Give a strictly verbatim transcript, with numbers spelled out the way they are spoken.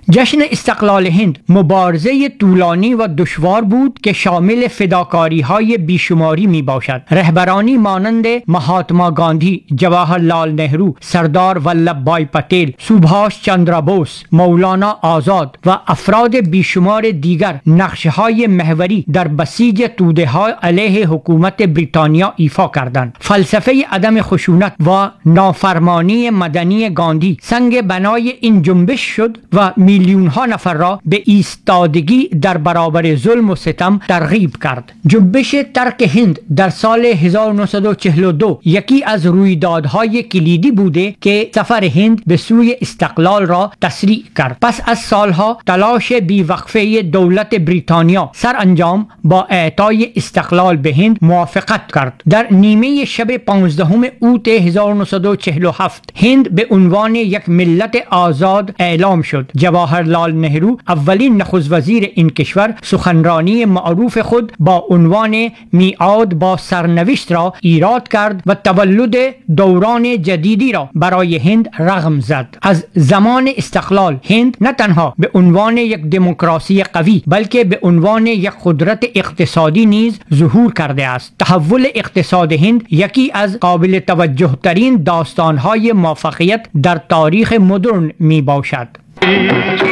جشن استقلال هند مبارزه طولانی و دشوار بود که شامل فداکاری‌های بیشماری می باشد. رهبرانی مانند مهاتما گاندی، جواهرلال نهرو، سردار ولبھبھائی پٹیل، سبھاش چندر بوس، مولانا آزاد و افراد بیشمار دیگر نقشه‌های محوری در بسیج توده‌های علیه حکومت بریتانیا ایفا کردند. فلسفه عدم خشونت و نافرمانی مدنی گاندی سنگ بنای این جنبش شد و میلیون ها نفر را به ایستادگی در برابر ظلم و ستم ترغیب کرد. جنبش ترک هند در سال هزار و نهصد و چهل و دو یکی از رویدادهای کلیدی بوده که سفر هند به سوی استقلال را تسریع کرد. پس از سالها تلاش بیوقفه دولت بریتانیا سرانجام با اعطای استقلال به هند موافقت کرد. در نیمه شب پانزدهم اوت هزار و نهصد و چهل و هفت هند به عنوان یک ملت آزاد اعلام شد. جواهرلال نهرو اولین نخست وزیر این کشور سخنرانی معروف خود با عنوان میعاد با سرنوشت را ایراد کرد و تولد دوران جدیدی را برای هند رقم زد. از زمان استقلال هند نه تنها به عنوان یک دموکراسی قوی بلکه به عنوان یک قدرت اقتصادی نیز ظهور کرده است. تحول اقتصاد هند یکی از قابل توجه ترین داستان‌های موفقیت در تاریخ مدرن می باشد.